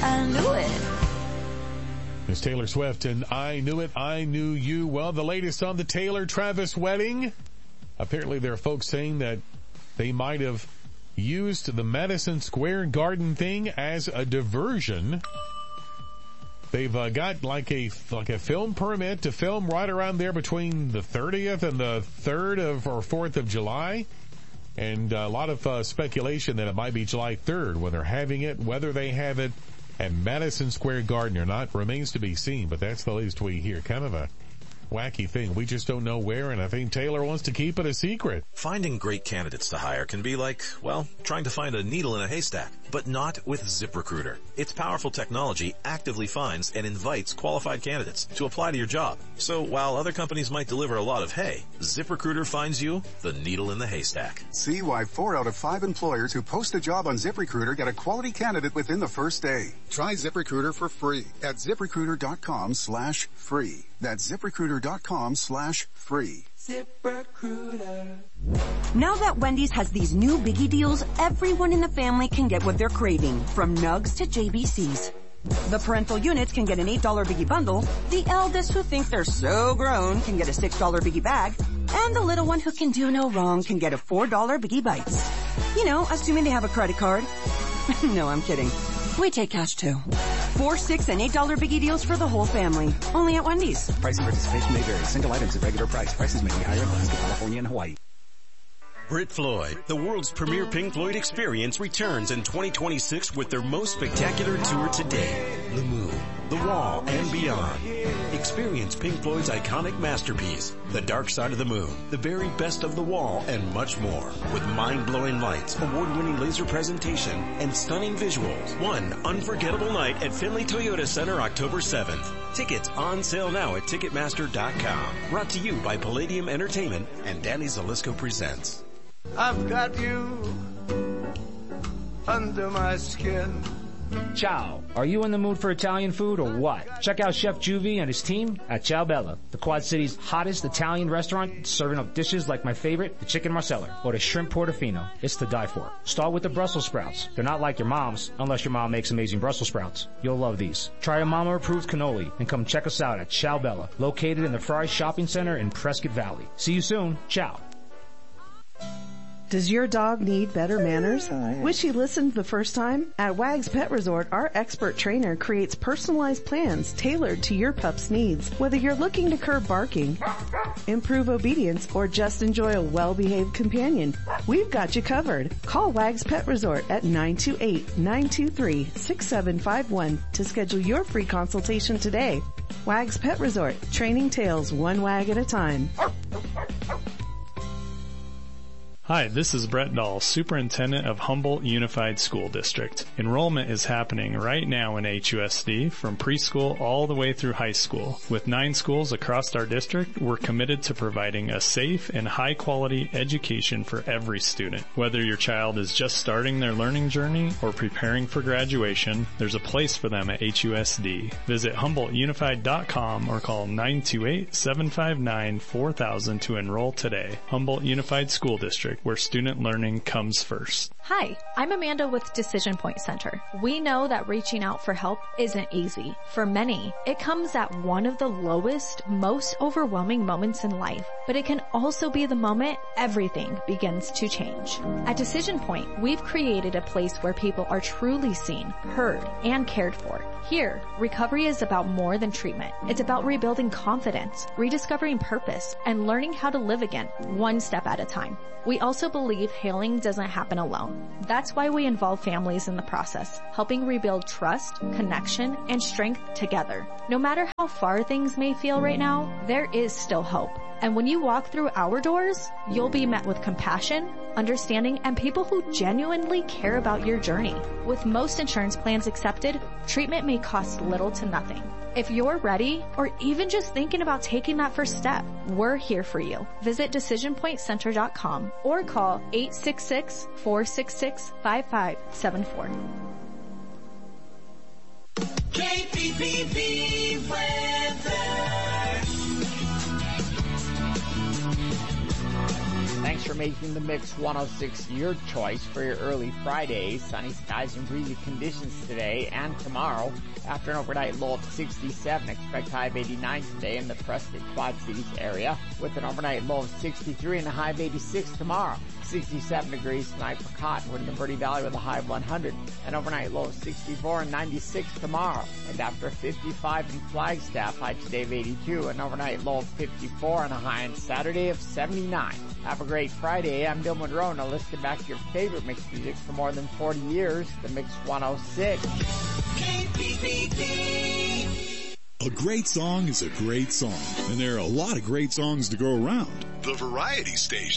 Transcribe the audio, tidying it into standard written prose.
I Knew It. Miss Taylor Swift and I Knew It, I Knew You. Well, the latest on the Taylor-Travis wedding. Apparently there are folks saying that they might have used the Madison Square Garden thing as a diversion. They've got like a film permit to film right around there between the 30th and the 3rd or 4th of July. And a lot of speculation that it might be July 3rd when they're having it. Whether they have it at Madison Square Garden or not remains to be seen. But that's the latest we hear. Kind of a wacky thing. We just don't know where, and I think Taylor wants to keep it a secret. Finding great candidates to hire can be like, well, trying to find a needle in a haystack, but not with ZipRecruiter. Its powerful technology actively finds and invites qualified candidates to apply to your job. So while other companies might deliver a lot of hay, ZipRecruiter finds you the needle in the haystack. See why 4 out of 5 employers who post a job on ZipRecruiter get a quality candidate within the first day. Try ZipRecruiter for free at ZipRecruiter.com/free. That's ZipRecruiter.com/free. ZipRecruiter. Now that Wendy's has these new biggie deals, everyone in the family can get what they're craving, from nugs to JBCs. The parental units can get an $8 biggie bundle, the eldest who thinks they're so grown can get a $6 biggie bag, and the little one who can do no wrong can get a $4 biggie bites. You know, assuming they have a credit card. No, I'm kidding. We take cash too. 4, 6, and $8 biggie deals for the whole family. Only at Wendy's. Price and participation may vary. Single items at regular price. Prices may be higher in Alaska, California, and Hawaii. Brit Floyd, the world's premier Pink Floyd experience, returns in 2026 with their most spectacular tour to date. The Moon, The Wall, and beyond. Experience Pink Floyd's iconic masterpiece, The Dark Side of the Moon, the very best of The Wall, and much more. With mind-blowing lights, award-winning laser presentation, and stunning visuals. One unforgettable night at Findlay Toyota Center, October 7th. Tickets on sale now at Ticketmaster.com. Brought to you by Palladium Entertainment and Danny Zalisco Presents. I've got you under my skin. Ciao. Are you in the mood for Italian food or what? Check out Chef Juvie and his team at Ciao Bella, the Quad City's hottest Italian restaurant, serving up dishes like my favorite, the chicken marsala, or the shrimp portofino. It's to die for. Start with the Brussels sprouts. They're not like your mom's, unless your mom makes amazing Brussels sprouts. You'll love these. Try a mama-approved cannoli and come check us out at Ciao Bella, located in the Fry Shopping Center in Prescott Valley. See you soon. Ciao. Does your dog need better manners? Wish he listened the first time? At Wags Pet Resort, our expert trainer creates personalized plans tailored to your pup's needs. Whether you're looking to curb barking, improve obedience, or just enjoy a well-behaved companion, we've got you covered. Call Wags Pet Resort at 928-923-6751 to schedule your free consultation today. Wags Pet Resort, training tails one wag at a time. Hi, this is Brett Dahl, Superintendent of Humboldt Unified School District. Enrollment is happening right now in HUSD from preschool all the way through high school. With 9 schools across our district, we're committed to providing a safe and high-quality education for every student. Whether your child is just starting their learning journey or preparing for graduation, there's a place for them at HUSD. Visit HumboldtUnified.com or call 928-759-4000 to enroll today. Humboldt Unified School District, where student learning comes first. Hi, I'm Amanda with Decision Point Center. We know that reaching out for help isn't easy. For many, it comes at one of the lowest, most overwhelming moments in life, but it can also be the moment everything begins to change. At Decision Point, we've created a place where people are truly seen, heard, and cared for. Here, recovery is about more than treatment. It's about rebuilding confidence, rediscovering purpose, and learning how to live again, one step at a time. We also believe healing doesn't happen alone. That's why we involve families in the process, helping rebuild trust, connection, and strength together. No matter how far things may feel right now, there is still hope. And when you walk through our doors, you'll be met with compassion, understanding, and people who genuinely care about your journey. With most insurance plans accepted, treatment may cost little to nothing. If you're ready, or even just thinking about taking that first step, we're here for you. Visit DecisionPointCenter.com or call 866-466-5574. KPPV weather. Thanks Thanks for making the Mix 106 your choice for your early Friday. Sunny skies and breezy conditions today and tomorrow. After an overnight low of 67, expect high of 89 today in the Prescott Quad Cities area, with an overnight low of 63 and a high of 86 tomorrow. 67 degrees tonight for Cottonwood in the Verde Valley with a high of 100. An overnight low of 64 and 96 tomorrow. And after 55 in Flagstaff, high today of 82. An overnight low of 54 and a high on Saturday of 79. Have a great Friday. I'm Bill Monroe. Now let's get back to your favorite mixed music for more than 40 years. The Mix 106. KPPP. A great song is a great song. And there are a lot of great songs to go around. The Variety Station.